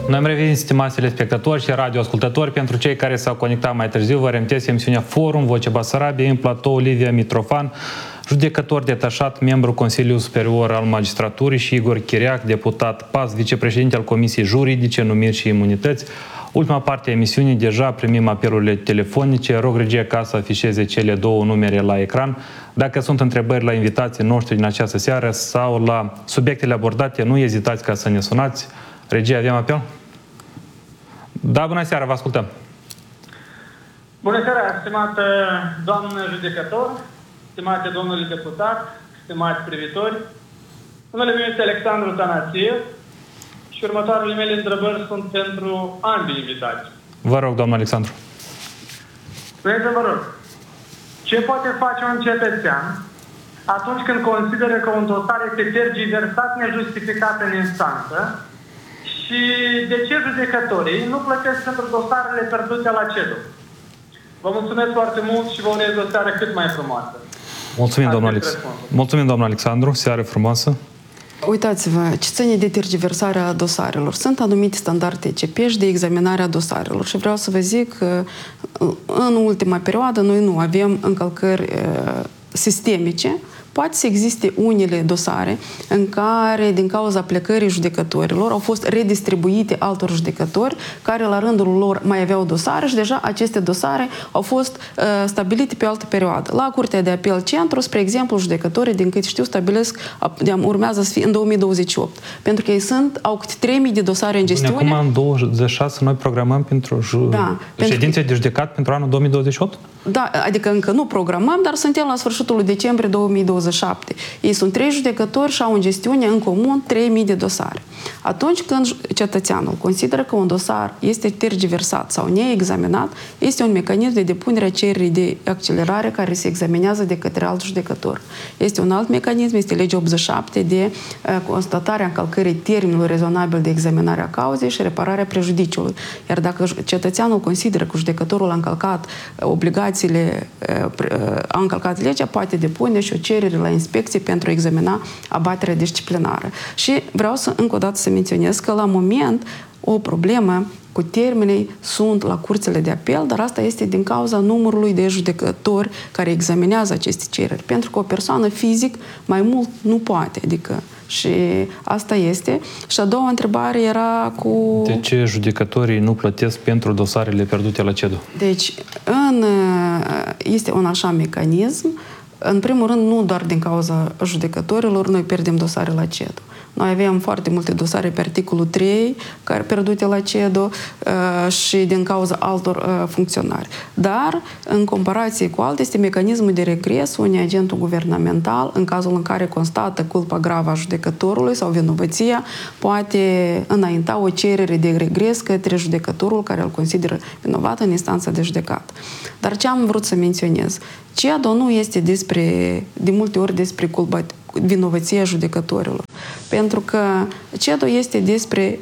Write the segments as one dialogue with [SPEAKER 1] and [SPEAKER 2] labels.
[SPEAKER 1] Noi am revenit, stimați telespectatori și radioascultători. Pentru cei care s-au conectat mai târziu, vă reamintesc emisiunea Forum, Vocea Basarabiei, în platou Livia Mitrofan, judecător detașat, membru Consiliului Superior al Magistraturii, și Igor Chiriac, deputat PAS, vicepreședinte al Comisiei Juridice, Numiri și Imunități. Ultima parte a emisiunii, deja primim apelurile telefonice. Rog regia ca să afișeze cele două numere la ecran. Dacă sunt întrebări la invitații noștri din această seară sau la subiectele abordate, nu ezitați ca să ne sunați. Regia, avem apel? Da, bună seara, vă ascultăm.
[SPEAKER 2] Bună seara, stimată doamnă judecător, stimate domnule deputat, stimați privitori. Numele meu este Alexandru Tănasiev și următoarele mele întrebări sunt pentru ambii invitați.
[SPEAKER 1] Vă rog, domnul Alexandru.
[SPEAKER 2] Vă rog, ce poate face un cetățean atunci când consideră că un dosar este tergiversat nejustificat în instanță și de ce judecătorii nu plătesc pentru dosarele pierdute la CEDO? Vă mulțumesc foarte mult și vă urez o seară cât mai frumoasă.
[SPEAKER 1] Mulțumim, domnul Alexandru. Mulțumim, domnul Alexandru. Seară frumoasă.
[SPEAKER 3] Uitați-vă, ce ține de tergiversarea dosarelor. Sunt anumite standarde ECP și de examinarea dosarelor. Și vreau să vă zic că în ultima perioadă noi nu avem încălcări sistemice. Poate să existe unele dosare în care, din cauza plecării judecătorilor, au fost redistribuite altor judecători care, la rândul lor, mai aveau dosare și deja aceste dosare au fost stabilite pe o altă perioadă. La Curtea de Apel Centru, spre exemplu, judecătorii, din câte știu, stabilesc, urmează să fie în 2028. Pentru că ei au câte 3.000 de dosare în gestiune.
[SPEAKER 1] Acum, în 2026, noi programăm pentru ședințe de judecat pentru anul 2028?
[SPEAKER 3] Da, adică încă nu programăm, dar suntem la sfârșitul lui decembrie 2027. Ei sunt 3 judecători și au în gestiune în comun 3.000 de dosare. Atunci când cetățeanul consideră că un dosar este tergiversat sau neexaminat, este un mecanism de depunere a cererii de accelerare care se examinează de către alt judecător. Este un alt mecanism, este legea 87 de constatarea încălcării termenului rezonabil de examinare a cauzei și repararea prejudiciului. Iar dacă cetățeanul consideră că judecătorul a încălcat obligațiile, a încălcat legea, poate depune și o cerere la inspecție pentru a examina abaterea disciplinară. Și vreau să încă o dată să menționez că la moment o problemă cu termenii sunt la curțile de apel, dar asta este din cauza numărului de judecători care examinează aceste cereri. Pentru că o persoană fizic mai mult nu poate, adică și asta este. Și a doua întrebare era cu...
[SPEAKER 1] De ce judecătorii nu plătesc pentru dosarele pierdute la CEDO?
[SPEAKER 3] Deci, este un așa mecanism. În primul rând, nu doar din cauza judecătorilor, noi pierdem dosare la CEDO. Noi avem foarte multe dosare pe articolul 3 care pierdute la CEDO și din cauza altor funcționari. Dar, în comparație cu alte, este mecanismul de regres unui agent guvernamental în cazul în care constată culpa gravă a judecătorului sau vinovăția, poate înainta o cerere de regres către judecătorul care îl consideră vinovat în instanța de judecată. Dar ce am vrut să menționez? CEDO nu este de multe ori despre vinovăția judecătorilor. Pentru că CEDO este despre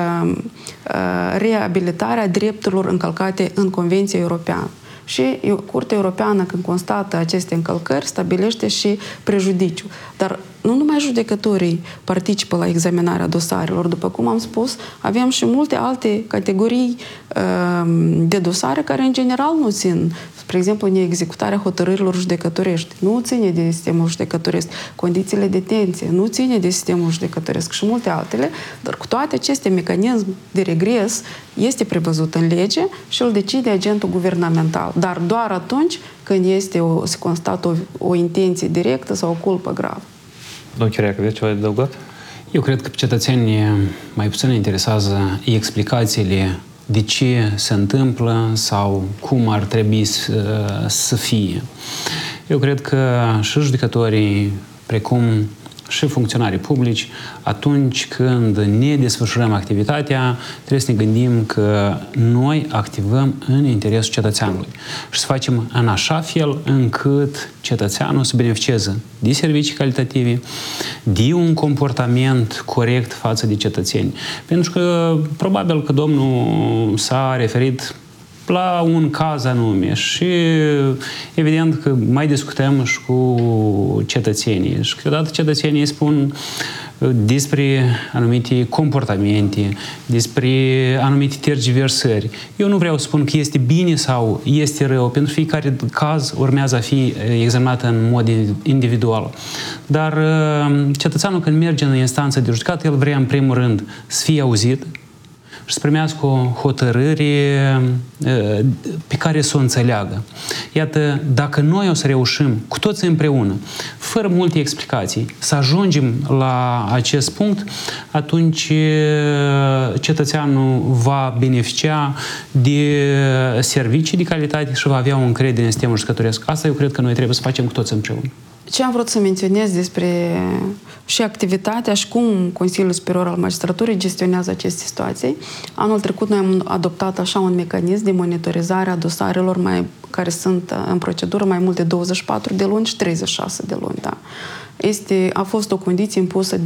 [SPEAKER 3] reabilitarea drepturilor încălcate în Convenția Europeană. Și Curtea Europeană, când constată aceste încălcări, stabilește și prejudiciu. Dar nu numai judecătorii participă la examinarea dosarelor. După cum am spus, avem și multe alte categorii de dosare care, în general, nu țin. Spre exemplu, neexecutarea hotărârilor judecătorești nu ține de sistemul judecătoresc. Condițiile de detenție nu ține de sistemul judecătoresc și multe altele. Dar cu toate aceste mecanisme de regres este prevăzut în lege și îl decide agentul guvernamental. Dar doar atunci când se constată o intenție directă sau o culpă gravă.
[SPEAKER 1] Domnul Chiriac, aveți ceva de adăugat?
[SPEAKER 4] Eu cred că pe cetățenii mai puțin interesează explicațiile de ce se întâmplă sau cum ar trebui să fie. Eu cred că și judecătorii, precum și funcționarii publici, atunci când ne desfășurăm activitatea, trebuie să ne gândim că noi activăm în interesul cetățeanului și să facem în așa fel încât cetățeanul să beneficieze de servicii calitative, de un comportament corect față de cetățeni. Pentru că probabil că domnul s-a referit la un caz anume și evident că mai discutăm și cu cetățenii și câteodată cetățenii spun despre anumite comportamente, despre anumite tergiversări. Eu nu vreau să spun că este bine sau este rău, pentru fiecare caz urmează a fi examinat în mod individual. Dar cetățeanul când merge în instanță de judecată, el vrea în primul rând să fie auzit și să primească o hotărâre pe care să o înțeleagă. Iată, dacă noi o să reușim cu toți împreună, fără multe explicații, să ajungem la acest punct, atunci cetățeanul va beneficia de servicii de calitate și va avea o încredere în sistemul judecătoresc. Asta eu cred că noi trebuie să facem cu toți împreună.
[SPEAKER 3] Ce am vrut să menționez despre și activitatea și cum Consiliul Superior al Magistraturii gestionează aceste situații. Anul trecut noi am adoptat așa un mecanism de monitorizare a dosarelor care sunt în procedură mai mult de 24 de luni și 36 de luni. Da. A fost o condiție impusă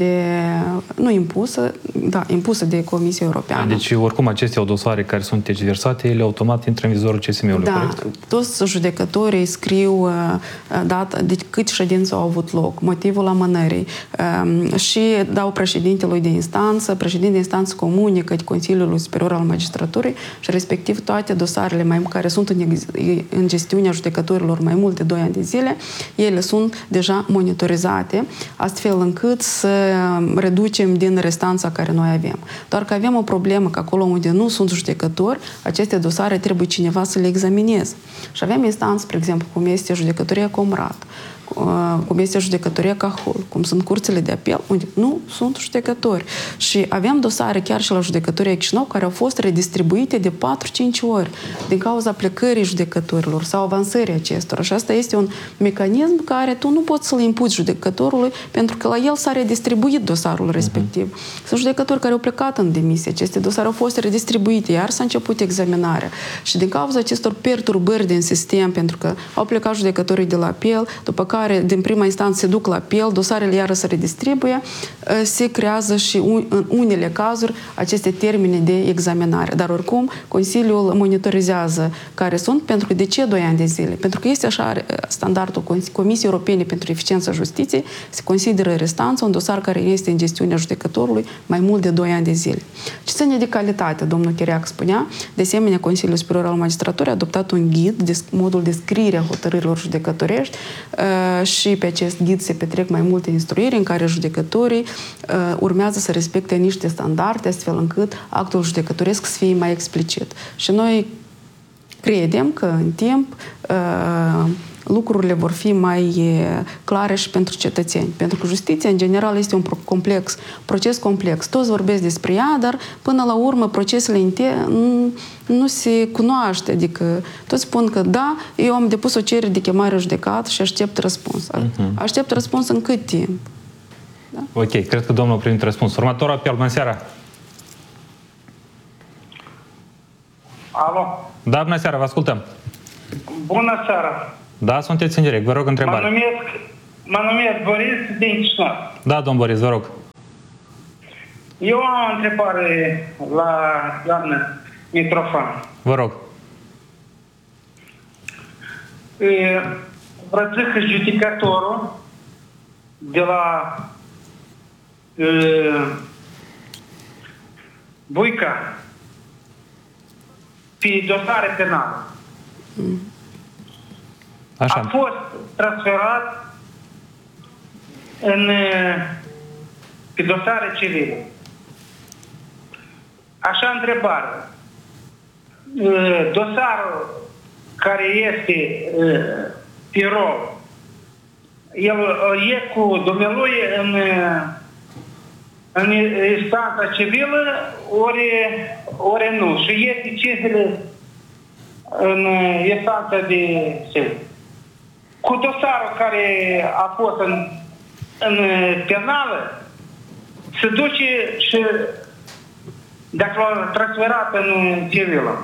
[SPEAKER 3] de Comisia Europeană.
[SPEAKER 1] Deci, oricum, aceste dosare care sunt tergiversate, ele automat intră în vizorul CSM-ului, corect?
[SPEAKER 3] Toți judecătorii scriu data, de cât ședințe au avut loc, motivul amânării și dau președintelui de instanță, președintele de instanță comunică Consiliului Superior al Magistraturii și respectiv toate dosarele care sunt în gestiunea judecătorilor mai mult de 2 ani de zile, ele sunt deja monitorizate, astfel încât să reducem din restanța care noi avem. Doar că avem o problemă că acolo unde nu sunt judecători, aceste dosare trebuie cineva să le examineze. Și avem instanțe, spre exemplu, cum este judecătoria Comrat, cum este judecătoria Cahul, cum sunt curțile de apel, unde nu sunt judecători. Și avem dosare chiar și la judecătoria Chișinău care au fost redistribuite de 4-5 ori din cauza plecării judecătorilor sau avansării acestora. Și asta este un mecanism care tu nu poți să-l impuți judecătorului pentru că la el s-a redistribuit dosarul respectiv. Sunt judecători care au plecat în demisie, aceste dosare au fost redistribuite, iar s-a început examinarea. Și din cauza acestor perturbări din sistem, pentru că au plecat judecătorii de la apel, după care din prima instanță se duc la apel, dosarele iară se redistribuie, se creează și în unele cazuri aceste termene de examinare. Dar oricum, Consiliul monitorizează care sunt, pentru că de ce 2 ani de zile? Pentru că este așa standardul Comisiei Europene pentru Eficiența Justiției, se consideră restanță un dosar care este în gestiunea judecătorului mai mult de 2 ani de zile. Ce ține de calitate, domnul Chiriac spunea, de asemenea, Consiliul Superior al Magistraturii a adoptat un ghid de modul de scriere a hotărârilor judecătorești și pe acest ghid se petrec mai multe instruiri în care judecătorii urmează să respecte niște standarde astfel încât actul judecătoresc să fie mai explicit. Și noi credem că în timp lucrurile vor fi mai clare și pentru cetățeni. Pentru că justiția, în general, este un proces complex. Toți vorbesc despre ea, dar până la urmă procesele nu se cunoaște. Adică toți spun că da, eu am depus o cerere de chemare judecat și aștept răspuns. Aștept răspuns în cât timp? Da?
[SPEAKER 1] Ok, cred că domnul a primit răspuns. Următorul apel, bună seara!
[SPEAKER 2] Alo?
[SPEAKER 1] Da, bună seara, vă ascultăm!
[SPEAKER 2] Bună seara!
[SPEAKER 1] Da, sunteți în direct, vă rog întrebare.
[SPEAKER 2] Mă numesc Boris din Chișinău.
[SPEAKER 1] Da, domn Boris, vă rog.
[SPEAKER 2] Eu am o întrebare la doamnă Mitrofan.
[SPEAKER 1] Vă rog.
[SPEAKER 2] Vă zic că judecătorul de la Buica pe dosare penale
[SPEAKER 1] Așa.
[SPEAKER 2] a fost transferat pe dosare civile. Așa întrebare. Dosarul care este pe rol, el e cu dumnealui în instanța civilă, ori nu. Și e deciziile în instanța de civil. Cu dosarul care a fost în penală, se duce și dacă l-a transferat în civilă.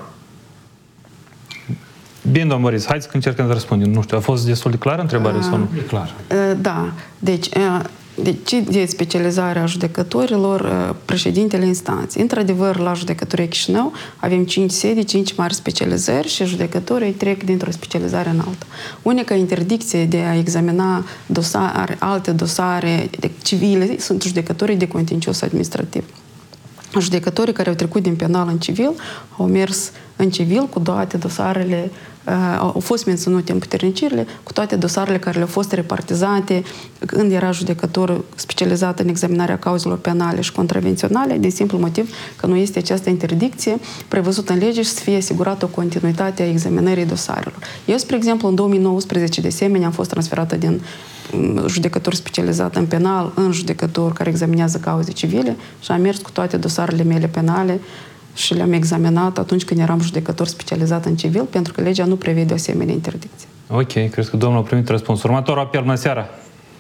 [SPEAKER 1] Bine, domn Boris, haideți că încercăm să răspundem. Nu știu, a fost destul de clară întrebarea sau nu?
[SPEAKER 4] E clar.
[SPEAKER 3] Da. Deci, de specializare a judecătorilor, președintele instanței. Într-adevăr, la Judecătoria Chișinău avem 5 sedii, 5 mari specializări și judecătorii trec dintr-o specializare în alta. Unica interdicție de a examina alte dosare civile sunt judecătorii de contencios administrativ. Judecătorii care au trecut din penal în civil au mers în civil cu toate dosarele, au fost menținute împuternicirile, cu toate dosarele care le-au fost repartizate când era judecător specializat în examinarea cauzelor penale și contravenționale, din simplu motiv că nu este această interdicție prevăzută în lege și să fie asigurată o continuitate a examinării dosarelor. Eu, spre exemplu, în 2019, de asemenea, am fost transferată din judecător specializat în penal în judecător care examinează cauze civile și am mers cu toate dosarele mele penale și le-am examinat atunci când eram judecător specializat în civil, pentru că legea nu prevede o asemenea interdicție.
[SPEAKER 1] Ok, cred că domnul a primit răspunsul. Următorul apel, bună seara!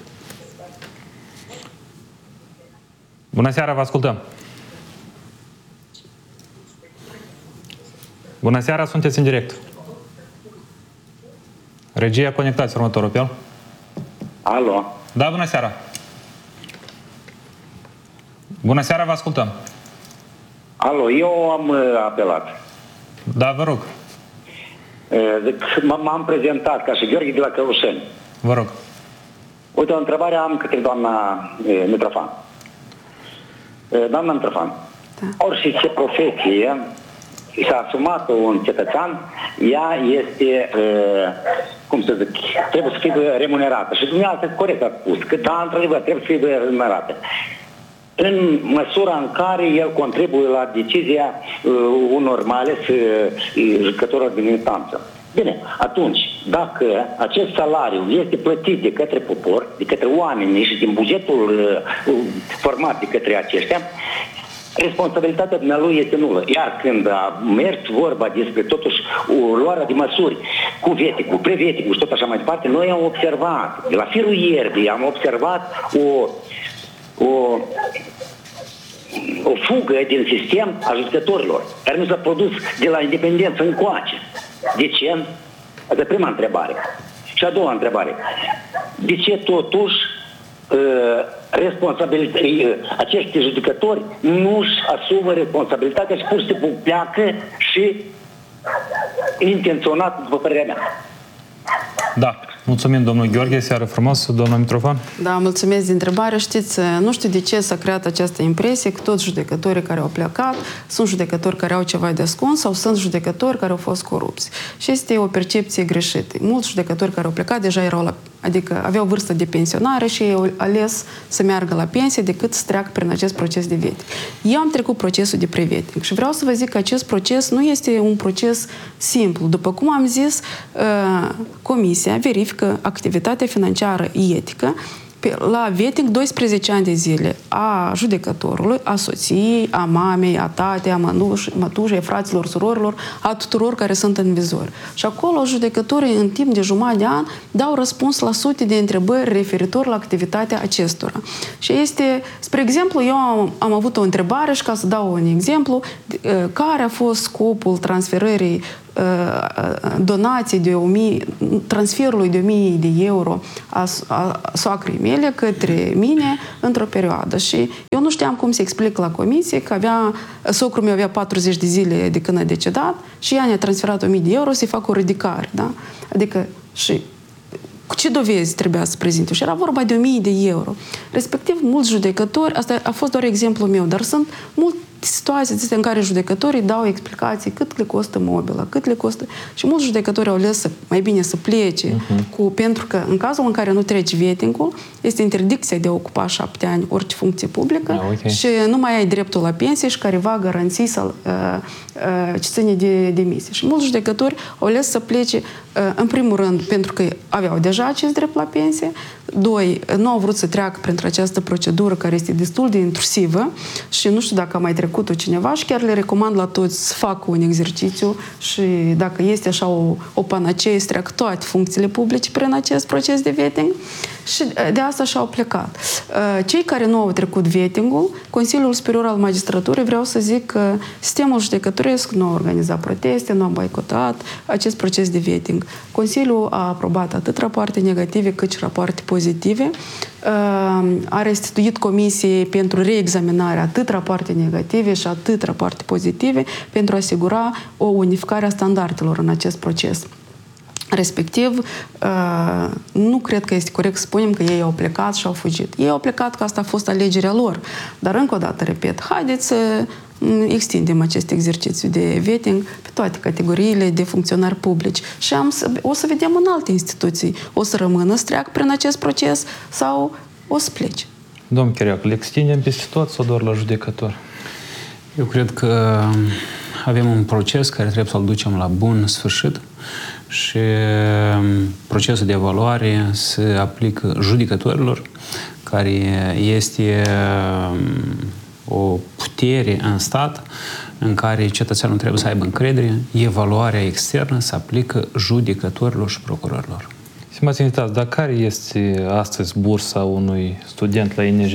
[SPEAKER 1] Bună seara, vă ascultăm! Bună seara, sunteți în direct. Regia, conectați următorul apel.
[SPEAKER 5] Alo.
[SPEAKER 1] Da, bună seara! Bună seara, vă ascultăm!
[SPEAKER 5] Alo, eu am apelat.
[SPEAKER 1] Da, vă rog.
[SPEAKER 5] M-am prezentat ca și Gheorghe de la Căușeni.
[SPEAKER 1] Vă rog.
[SPEAKER 5] Uite, o întrebare am către doamna Mitrofan. Doamna Mitrofan, orice ce profesie și-a asumat un cetățean, ea este, cum să zic, trebuie să fie remunerată. Și dumneavoastră corect a spus că da, într-adevăr, trebuie să fie remunerată. În măsura în care el contribuie la decizia unor, mai ales judecătorilor din instanță. Bine, atunci, dacă acest salariu este plătit de către popor, de către oameni și din bugetul format de către aceștia, responsabilitatea dumnealui este nulă. Iar când a mers vorba despre totuși o luare de măsuri cu veticul, preveticul și tot așa mai departe, noi am observat, de la firul ierbii, am observat o fugă din sistem a judecătorilor, care nu s-a produs de la independență încoace. De ce? Asta e prima întrebare. Și a doua întrebare. De ce totuși acești judecători nu își asumă responsabilitatea și pur și simplu pleacă și intenționat, după părerea mea?
[SPEAKER 1] Da. Mulțumim, domnul Gheorghe. Seară frumos, domnul Mitrofan.
[SPEAKER 3] Da, mulțumesc de întrebare. Știți, nu știu de ce s-a creat această impresie că toți judecătorii care au plecat sunt judecători care au ceva de ascuns sau sunt judecători care au fost corupți. Și este o percepție greșită. Mulți judecători care au plecat deja erau adică aveau vârstă de pensionare și ei au ales să meargă la pensie decât să treacă prin acest proces de vetting. Eu am trecut procesul de pre-vetting și vreau să vă zic că acest proces nu este un proces simplu. După cum am zis, Comisia verifică activitatea financiară etică la vetting 12 ani de zile a judecătorului, a soției, a mamei, a tatei, a mătușei, a fraților, surorilor, a tuturor care sunt în vizor. Și acolo judecătorii în timp de jumătate de an dau răspuns la sute de întrebări referitor la activitatea acestora. Și este, spre exemplu, eu am avut o întrebare și ca să dau un exemplu, care a fost scopul transferării donații transferului de 1000 de euro a soacrei mele către mine într-o perioadă. Și eu nu știam cum să explic la comisie că socrul meu avea 40 de zile de când a decedat și ea ne-a transferat 1000 de euro să-i facă o ridicare. Da? Adică, și cu ce dovezi trebuia să prezinte? Și era vorba de 1000 de euro. Respectiv, mulți judecători, asta a fost doar exemplul meu, dar sunt multe situații în care judecătorii dau explicații cât le costă mobila, cât le costă... Și mulți judecători au ales mai bine să plece pentru că în cazul în care nu treci vetting-ul, este interdicția de a ocupa 7 ani orice funcție publică și nu mai ai dreptul la pensie și careva garanții ce ține de demisie. Și mulți judecători au ales să plece în primul rând pentru că aveau deja acest drept la pensie, doi, nu au vrut să treacă printr această procedură care este destul de intrusivă și nu știu dacă a mai trecut-o cineva și chiar le recomand la toți să facă un exercițiu și dacă este așa o panacee să treacă toate funcțiile publice prin acest proces de vetting. Și de asta și-au plecat. Cei care nu au trecut vetting-ul, Consiliul Superior al Magistraturii, vreau să zic că sistemul judecătoresc nu a organizat proteste, nu a boicotat acest proces de vetting. Consiliul a aprobat atât rapoarte negative cât și rapoarte pozitive, a restituit comisie pentru reexaminare atât rapoarte negative și atât rapoarte pozitive pentru a asigura o unificare a standardelor în acest proces. Respectiv, nu cred că este corect să spunem că ei au plecat și au fugit. Ei au plecat că asta a fost alegerea lor. Dar încă o dată, repet, haideți să extindem acest exercițiu de vetting pe toate categoriile de funcționari publici. Și o să vedem în alte instituții. O să rămână să treacă prin acest proces sau o să plece.
[SPEAKER 1] Domnul Chiriac, le extindem peste tot sau doar la judecător?
[SPEAKER 4] Eu cred că avem un proces care trebuie să-l ducem la bun sfârșit și procesul de evaluare se aplică judecătorilor, care este o putere în stat în care cetățeanul trebuie să aibă încredere. Evaluarea externă se aplică judecătorilor și procurorilor.
[SPEAKER 1] Stimați invitați, dar care este astăzi bursa unui student la INJ?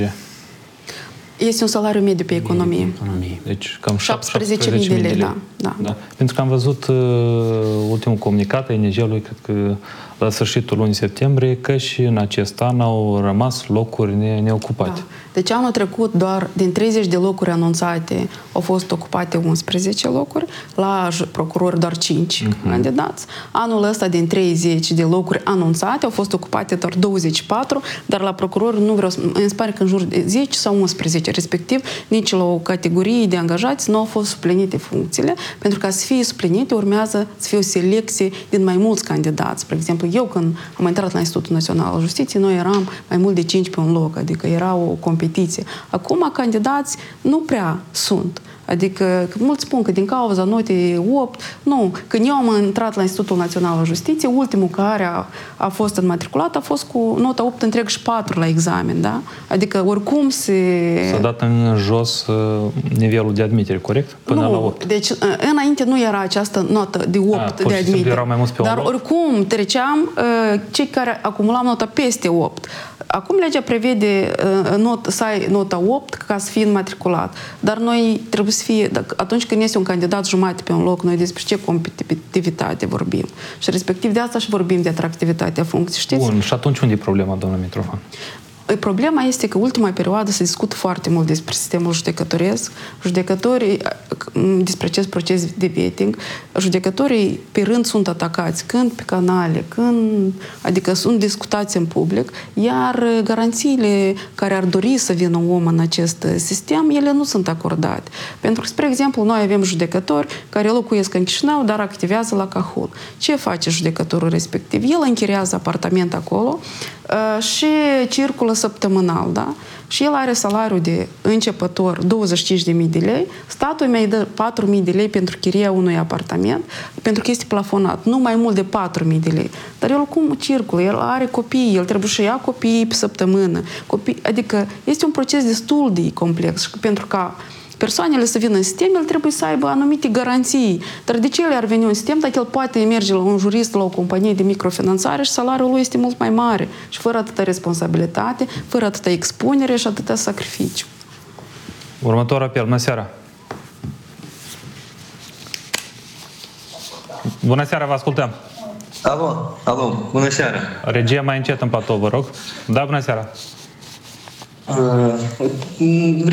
[SPEAKER 3] Este un salariu mediu pe economie.
[SPEAKER 1] Deci cam
[SPEAKER 3] 17.000 de lei, da.
[SPEAKER 1] Pentru că am văzut ultimul comunicat a INJ-ului, cred că la sfârșitul lunii septembrie, că și în acest an au rămas locuri neocupate.
[SPEAKER 3] Da. Deci anul trecut doar din 30 de locuri anunțate au fost ocupate 11 locuri, la procurori doar 5 candidați. Anul ăsta din 30 de locuri anunțate au fost ocupate doar 24, dar la procurori nu vreau să... Îmi pare că în jur de 10 sau 11, respectiv nici la o categorie de angajați nu au fost suplinite funcțiile, pentru ca să fie suplinite urmează să fie o selecție din mai mulți candidați. Spre exemplu, eu când am intrat la Institutul Național al Justiției, noi eram mai mult de 5 pe un loc, adică era o competiție. Acum candidați nu prea sunt. Adică, mulți spun că din cauza notei 8, nu. Când eu am intrat la Institutul Național al Justiției, ultimul care a fost înmatriculat a fost cu nota 8 întreg și 4 la examen, da? Adică, oricum
[SPEAKER 1] S-a dat în jos nivelul de admitere, corect? Până la 8.
[SPEAKER 3] Deci, înainte nu era această notă de 8 de admitere.
[SPEAKER 1] Erau mai mulți pe
[SPEAKER 3] dar oricum treceam cei care acumulam nota peste 8. Acum legea prevede să ai nota 8 ca să fii înmatriculat. Dar noi trebuie să fie, atunci când este un candidat jumate pe un loc, noi despre ce competitivitate vorbim. Și respectiv de asta și vorbim de atractivitatea funcției, știți?
[SPEAKER 1] Bun, și atunci unde e problema, domnule Mitrofan?
[SPEAKER 3] Problema este că ultima perioadă se discută foarte mult despre sistemul judecătoresc. Judecătorii, despre acest proces de vetting, judecătorii pe rând sunt atacați, când pe canale, adică sunt discutați în public, iar garanțiile care ar dori să vină un om în acest sistem, ele nu sunt acordate. Pentru că, spre exemplu, noi avem judecători care locuiesc în Chișinău, dar activează la Cahul. Ce face judecătorul respectiv? El închiriază apartament acolo și circulă săptămânal, da? Și el are salariul de începător 25.000 de lei, statul mi-a dă 4.000 de lei pentru chiria unui apartament, pentru că este plafonat, nu mai mult de 4.000 de lei. Dar el cum circulă? El are copii, el trebuie să ia copiii pe săptămână. Adică este un proces destul de complex și pentru ca persoanele să vină în sistem, el trebuie să aibă anumite garanții. Dar de ce el ar veni în sistem dacă el poate merge la un jurist, la o companie de microfinanțare și salariul lui este mult mai mare și fără atâta responsabilitate, fără atâta expunere și atâta sacrificiu.
[SPEAKER 1] Următorul apel. Bună seara! Bună seara, vă ascultăm!
[SPEAKER 6] Alo, bună seara!
[SPEAKER 1] Regia mai încet în platou, vă rog. Da, bună seara!